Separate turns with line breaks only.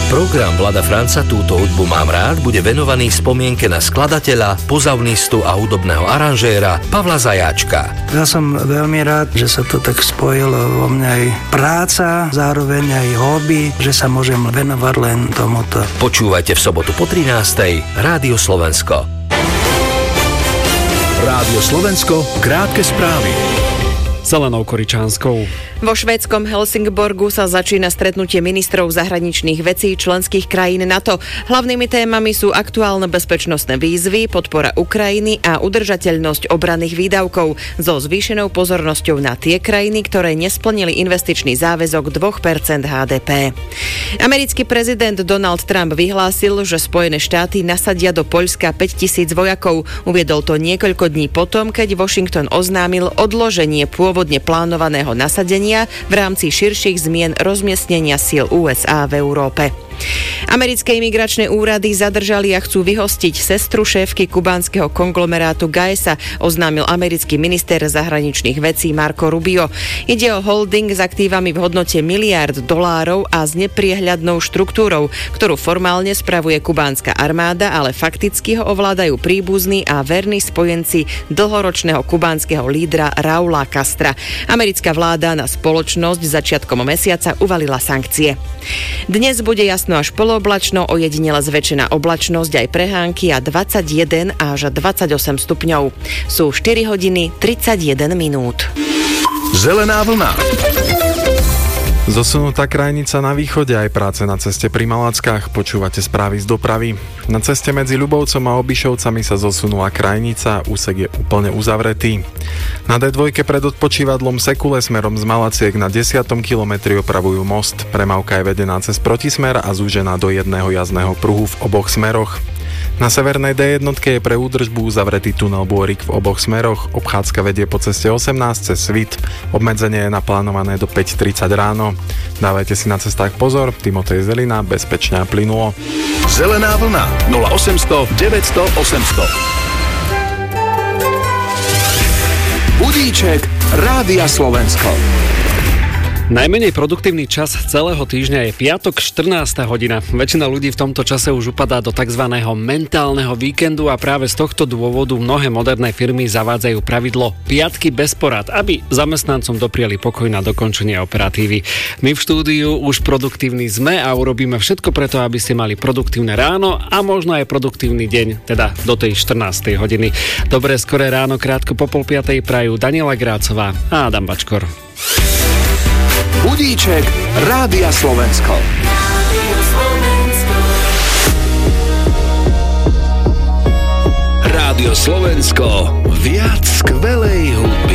Program Vlada Franca Túto hudbu mám rád bude venovaný spomienke na skladateľa, pozaunistu a hudobného aranžéra Pavla Zajáčka.
Ja som veľmi rád, že sa to tak spojilo vo mňa aj práca, zároveň aj hobby, že sa môžem venovať len tomuto.
Počúvajte v sobotu po 13:00 Rádio Slovensko.
Rádio Slovensko, krátke správy.
Zelenou Koričánskou.
Vo švédskom Helsingborgu sa začína stretnutie ministrov zahraničných vecí členských krajín NATO. Hlavnými témami sú aktuálne bezpečnostné výzvy, podpora Ukrajiny a udržateľnosť obranných výdavkov so zvýšenou pozornosťou na tie krajiny, ktoré nesplnili investičný záväzok 2% HDP. Americký prezident Donald Trump vyhlásil, že Spojené štáty nasadia do Poľska 5 000 vojakov. Uviedol to niekoľko dní potom, keď Washington oznámil odloženie pôvodne plánovaného nasadenia v rámci širších zmien rozmiestnenia síl USA v Európe. Americké imigračné úrady zadržali a chcú vyhostiť sestru šéfky kubánskeho konglomerátu Gaesa, oznámil americký minister zahraničných vecí Marco Rubio. Ide o holding s aktívami v hodnote $1 miliárd a s nepriehľadnou štruktúrou, ktorú formálne spravuje kubánska armáda, ale fakticky ho ovládajú príbuzní a verní spojenci dlhoročného kubánskeho lídra Raula Castra. Americká vláda na spoločnosť začiatkom mesiaca uvalila sankcie. Dnes bude jasno až polooblačno, ojedinele zväčšená oblačnosť aj prehánky a 21 až 28 stupňov. Sú 4 hodiny 31 minút.
Zelená vlna.
Zosunutá krajnica na východe aj práce na ceste pri Malackách. Počúvate správy z dopravy. Na ceste medzi Ľubovcom a Obišovcami sa zosunula krajnica, úsek je úplne uzavretý. Na D2 pred odpočívadlom Sekule smerom z Malaciek na 10. kilometri opravujú most. Premávka je vedená cez protismer a zúžená do jedného jazdného pruhu v oboch smeroch. Na severnej D1 je pre údržbu uzavretý tunel Bôrik v oboch smeroch. Obchádzka vedie po ceste 18 cez Svit. Obmedzenie je naplánované do 5:30 ráno. Dávajte si na cestách pozor. Timotej Zelina, bezpečne a plynulo.
Zelená vlna 0800 900 800. Budíček Rádia Slovensko.
Najmenej produktívny čas celého týždňa je piatok 14. hodina. Väčšina ľudí v tomto čase už upadá do tzv. Mentálneho víkendu a práve z tohto dôvodu mnohé moderné firmy zavádzajú pravidlo piatky bez porad, aby zamestnancom dopriali pokoj na dokončenie operatívy. My v štúdiu už produktívni sme a urobíme všetko preto, aby ste mali produktívne ráno a možno aj produktívny deň, teda do tej 14. hodiny. Dobré skoré ráno, krátko po 4:30 prajú Daniela Grácová a Adam Bačkor.
Budíček Rádia Slovensko. Rádio Slovensko. Viac skvelej hudby.